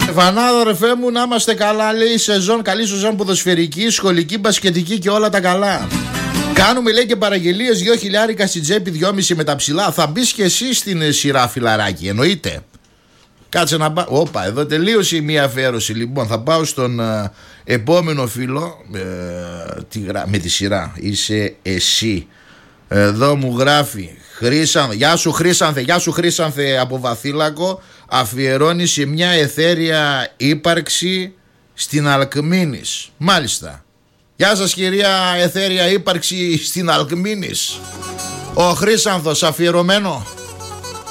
Στεφανάδο ρε φέ μου, να είμαστε καλά, λέει, σεζόν, καλή σεζόν ποδοσφαιρική, σχολική, μπασκετική και όλα τα καλά. Κάνουμε, λέει, και παραγγελίες 2 χιλιάρικα στην τσέπη, 2,5 με τα ψηλά. Θα μπεις και εσύ στην σειρά, φιλαράκι, εννοείται. Κάτσε να πάω. Όπα, εδώ τελείωσε η μία αφιέρωση. Λοιπόν, θα πάω στον επόμενο φίλο με τη σειρά. Είσαι εσύ. Εδώ μου γράφει Χρήσανθε. Γεια σου Χρήσανθε, γεια σου Χρήσανθε από Βαθύλακο. Αφιερώνει σε μια εθέρια ύπαρξη στην Αλκμήνης. Μάλιστα. Γεια σας κυρία εθέρια ύπαρξη στην Αλκμήνης. Ο Χρήσανθος αφιερωμένο.